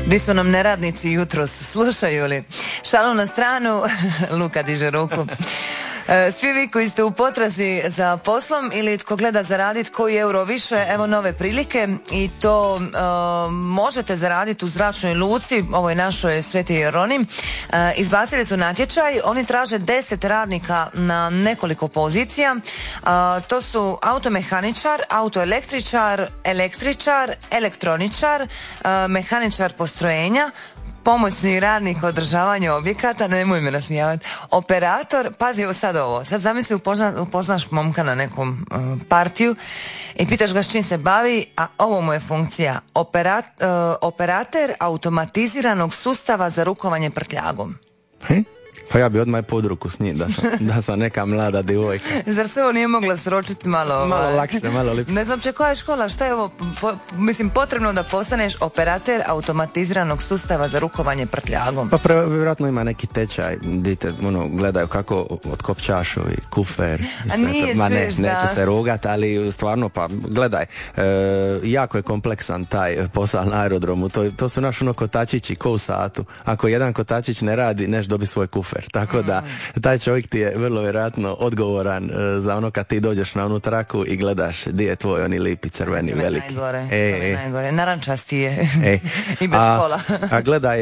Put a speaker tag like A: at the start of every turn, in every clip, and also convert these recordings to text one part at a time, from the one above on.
A: Di su nam neradnici jutros, slušaju li? Šalu na stranu, Luka diže ruku. Svi vi koji ste u potrazi za poslom ili tko gleda zaraditi koji euro više, evo nove prilike i to možete zaraditi u zračnoj luci, ovoj našoj Sveti Jeronim. Izbacili su natječaj, oni traže 10 radnika na nekoliko pozicija. To su automehaničar, autoelektričar, električar, elektroničar, mehaničar postrojenja, pomoćni radnik održavanja objekata, nemoj me nasmijavati, operator, pazi sad ovo, sad zamisli upoznaš momka na nekom partiju i pitaš ga s čim se bavi, a ovo mu je funkcija, operater automatiziranog sustava za rukovanje prtljagom.
B: Pa ja bi odmah pod ruku s njim da sam neka mlada djevojka.
A: Zar se ovo nije mogla sročiti malo
B: lakše, malo lipše?
A: Ne znam koja je škola, šta je ovo? Mislim, potrebno da postaneš operater automatiziranog sustava za rukovanje prtljagom.
B: Pa vjerojatno ima neki tečaj, dite gledaju kako otkopčašu i kufer. Neće se rogat, ali stvarno pa gledaj, jako je kompleksan taj posao na aerodromu. To su naš kotačići ko u satu. Ako jedan kotačić ne radi, neš dobi svoj kufer. Tako da taj čovjek ti je vrlo vjerojatno odgovoran za ono kad ti dođeš na onu traku i gledaš di je tvoj oni lipi crveni veliki.
A: Najgore. Narančasti je i bez kola.
B: A gledaj,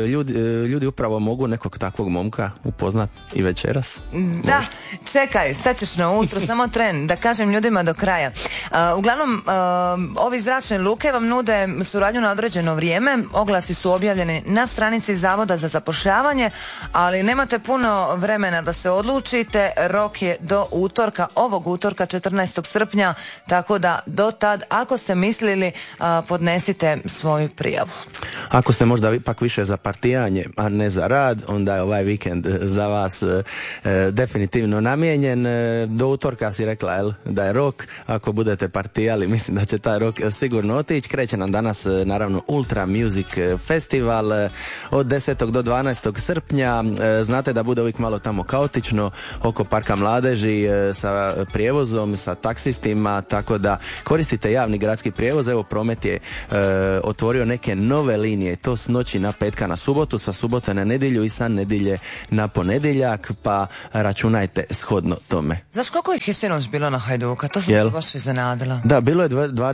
B: ljudi upravo mogu nekog takvog momka upoznat i večeras.
A: Da, čekaj, sad ćeš na utro, samo tren, da kažem ljudima do kraja. Uglavnom, ovi zračne luke vam nude suradnju na određeno vrijeme, oglasi su objavljeni na stranici Zavoda za zapošljavanje, ali nemate puno vremena da se odlučite, rok je do utorka, ovog utorka 14. srpnja, tako da do tad, ako ste mislili, podnesite svoju prijavu.
B: Ako ste možda ipak više za partijanje, a ne za rad, onda je ovaj vikend za vas definitivno namijenjen. Do utorka si rekla da je rok, ako budete partijali, mislim da će taj rok sigurno otići. Kreće nam danas naravno Ultra Music Festival od 10. do 12. srpnja. Znate da bude uvijek malo tamo kaotično oko Parka mladeži sa prijevozom, sa taksistima, tako da koristite javni gradski prijevoz. Evo Promet je otvorio neke nove linije, to s noći na petka na subotu, sa subote na nedjelju i sa nedjelje na ponedjeljak, pa računajte shodno tome.
A: Znaš koliko ih je sinoć bilo na Hajduka? To sam se baš iznenadila.
B: Da, bilo je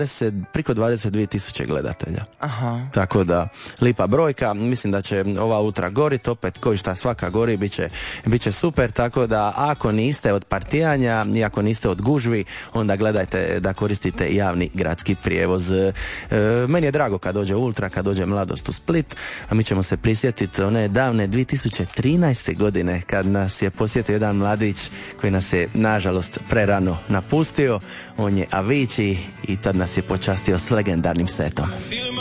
B: priko 22.000 gledatelja. Aha. Tako da, lipa brojka, mislim da će ova utra gorit, opet koji šta svaka gori, bit će super, tako da ako niste od partijanja i ako niste od gužvi, onda gledajte da koristite javni gradski prijevoz. Meni je drago kad dođe Ultra, kad dođe Mladost u Split, a mi ćemo se prisjetiti one davne 2013. godine kad nas je posjetio jedan mladić koji nas je nažalost prerano napustio. On je Avicii i tad nas je počastio s legendarnim setom.